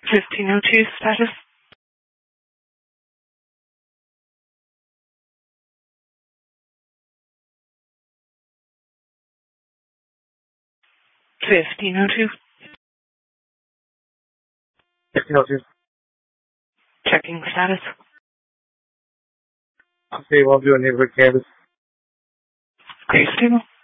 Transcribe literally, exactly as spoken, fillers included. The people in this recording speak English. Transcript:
fifteen oh two status. fifteen oh two. fifteen oh two. Checking status. Okay, well, I'm doing neighborhood canvas. Okay, stable.